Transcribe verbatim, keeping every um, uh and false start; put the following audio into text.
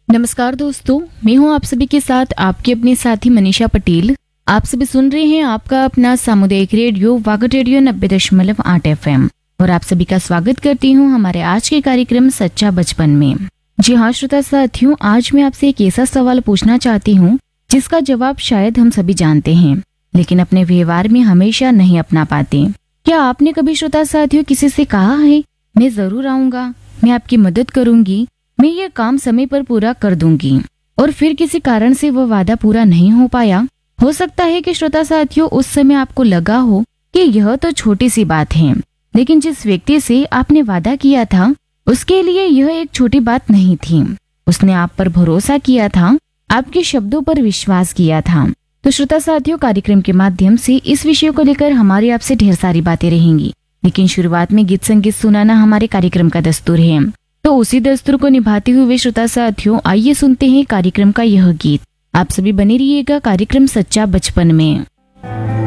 नमस्कार दोस्तों, मैं हूं आप सभी के साथ आपकी अपनी साथी मनीषा पटेल। आप सभी सुन रहे हैं आपका अपना सामुदायिक रेडियो वागड रेडियो नब्बे दशमलव आठ एफ एम और आप सभी का स्वागत करती हूं हमारे आज के कार्यक्रम सच्चा बचपन में। जी हाँ श्रोता साथियों, आज मैं आपसे एक ऐसा सवाल पूछना चाहती हूँ जिसका जवाब शायद हम सभी जानते हैं, लेकिन अपने व्यवहार में हमेशा नहीं अपना पाते। क्या आपने कभी श्रोता साथियों किसी से कहा है, मैं जरूर आऊंगा, मैं आपकी मदद करूंगी, मैं ये काम समय पर पूरा कर दूंगी, और फिर किसी कारण से वो वादा पूरा नहीं हो पाया? हो सकता है कि श्रोता साथियों उस समय आपको लगा हो कि यह तो छोटी सी बात है, लेकिन जिस व्यक्ति से आपने वादा किया था उसके लिए यह एक छोटी बात नहीं थी। उसने आप पर भरोसा किया था, आपके शब्दों पर विश्वास किया था। तो श्रोता साथियों, कार्यक्रम के माध्यम से इस विषय को लेकर हमारी आपसे ढेर सारी बातें रहेंगी, लेकिन शुरुआत में गीत संगीत सुनाना हमारे कार्यक्रम का दस्तूर है। तो उसी दस्तूर को निभाते हुए श्रोता साथियों, आइए सुनते हैं कार्यक्रम का यह गीत। आप सभी बने रहिएगा कार्यक्रम सच्चा बचपन में।